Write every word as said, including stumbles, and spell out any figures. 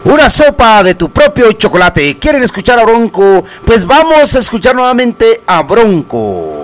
una sopa de tu propio chocolate. ¿Quieren escuchar a Bronco? Pues vamos a escuchar nuevamente a Bronco.